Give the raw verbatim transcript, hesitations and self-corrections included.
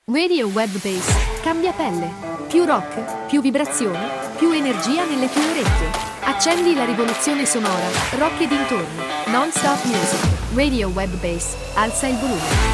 Radio Web Bass cambia pelle. Più rock, più vibrazioni, più energia nelle tue orecchie. Accendi la rivoluzione sonora, rock e dintorni. Non stop music. Radio Web Bass. Alza il volume.